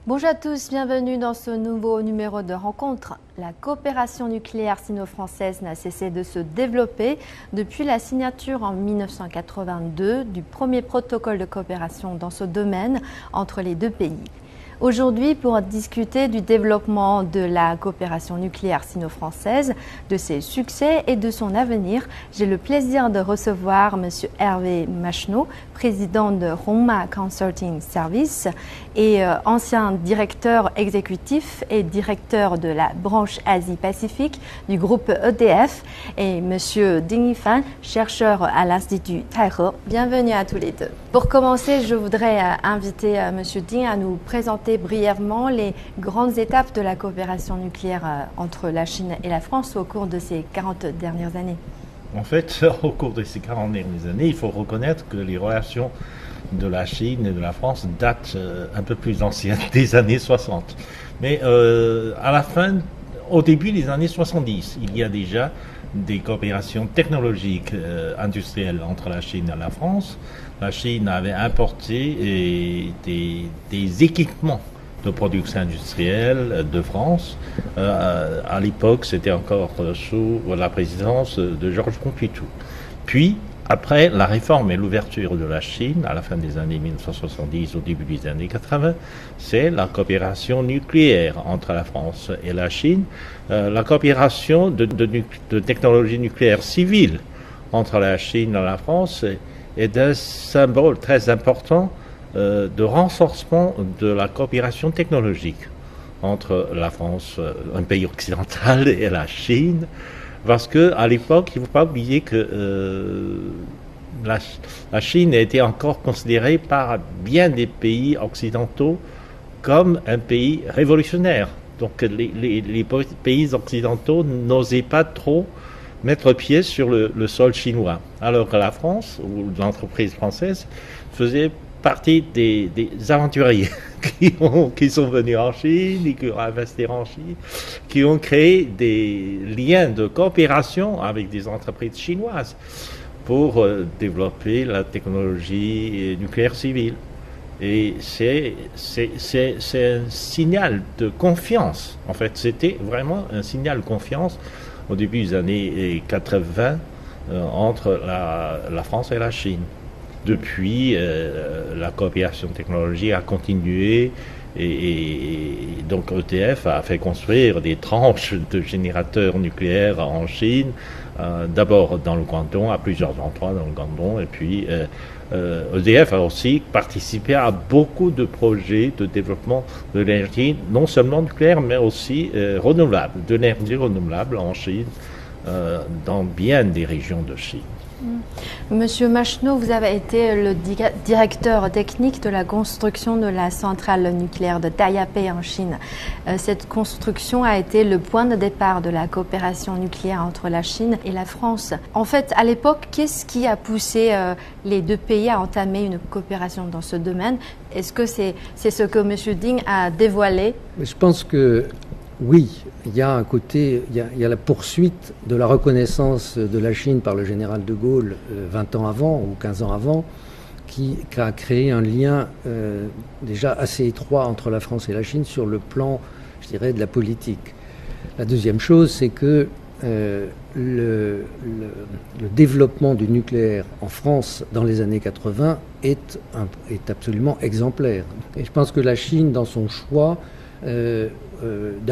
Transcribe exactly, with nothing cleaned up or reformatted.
Bonjour à tous, bienvenue dans ce nouveau numéro de rencontre. La coopération nucléaire sino-française n'a cessé de se développer depuis la signature en mille neuf cent quatre-vingt-deux du premier protocole de coopération dans ce domaine entre les deux pays. Aujourd'hui, pour discuter du développement de la coopération nucléaire sino-française, de ses succès et de son avenir, j'ai le plaisir de recevoir M. Hervé Macheneau, président de Hongma Consulting Service et euh, ancien directeur exécutif et directeur de la branche Asie-Pacifique du groupe E D F, et M. Ding Yifan, chercheur à l'Institut Taihe. Bienvenue à tous les deux. Pour commencer, je voudrais euh, inviter euh, M. Ding à nous présenter brièvement les grandes étapes de la coopération nucléaire euh, entre la Chine et la France au cours de ces quarante dernières années. En fait, au cours de ces quarante dernières années, il faut reconnaître que les relations de la Chine et de la France datent euh, un peu plus anciennes, des années soixante. Mais euh, à la fin, au début des années soixante-dix, il y a déjà des coopérations technologiques euh, industrielles entre la Chine et la France. La Chine avait importé et des, des équipements de production industrielle de France. Euh, à l'époque, c'était encore sous la présidence de Georges Pompidou. Puis, après la réforme et l'ouverture de la Chine, à la fin des années mille neuf cent soixante-dix, au début des années quatre-vingts, c'est la coopération nucléaire entre la France et la Chine, euh, la coopération de, de, de technologie nucléaire civile entre la Chine et la France est, est un symbole très important euh, de renforcement de la coopération technologique entre la France, un pays occidental, et la Chine. Parce qu'à l'époque, il ne faut pas oublier que euh, la, la Chine était encore considérée par bien des pays occidentaux comme un pays révolutionnaire. Donc les, les, les pays occidentaux n'osaient pas trop mettre pied sur le, le sol chinois. Alors que la France, ou l'entreprise française, faisait partie des, des aventuriers qui, ont, qui sont venus en Chine et qui ont investi en Chine, qui ont créé des liens de coopération avec des entreprises chinoises pour euh, développer la technologie nucléaire civile. Et c'est, c'est, c'est, c'est un signal de confiance. En fait, c'était vraiment un signal de confiance au début des années quatre-vingts euh, entre la, la France et la Chine. Depuis, euh, la coopération technologique a continué et, et, et donc E D F a fait construire des tranches de générateurs nucléaires en Chine, euh, d'abord dans le Guangdong, à plusieurs endroits dans le Guangdong, et puis euh, euh, E D F a aussi participé à beaucoup de projets de développement de l'énergie, non seulement nucléaire, mais aussi euh, renouvelable, de l'énergie renouvelable en Chine, euh, dans bien des régions de Chine. Monsieur Macheneau, vous avez été le directeur technique de la construction de la centrale nucléaire de Taiyapei en Chine. Cette construction a été le point de départ de la coopération nucléaire entre la Chine et la France. En fait, à l'époque, qu'est-ce qui a poussé les deux pays à entamer une coopération dans ce domaine? Est-ce que c'est, c'est ce que Monsieur Ding a dévoilé? Je pense que oui, il y a un côté, il y a, il y a la poursuite de la reconnaissance de la Chine par le général de Gaulle euh, vingt ans avant ou quinze ans avant, qui, qui a créé un lien euh, déjà assez étroit entre la France et la Chine sur le plan, je dirais, de la politique. La deuxième chose, c'est que euh, le, le, le développement du nucléaire en France dans les années quatre-vingts est, un, est absolument exemplaire. Et je pense que la Chine, dans son choix, euh, euh,